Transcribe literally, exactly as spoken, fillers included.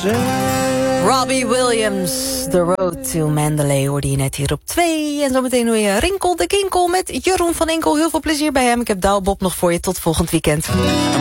Robbie Williams, The Road to Mandalay hoorde je net hier op twee. En zometeen hoor je Rinkel de Kinkel met Jeroen van Enkel. Heel veel plezier bij hem. Ik heb Douwe Bob nog voor je tot volgend weekend.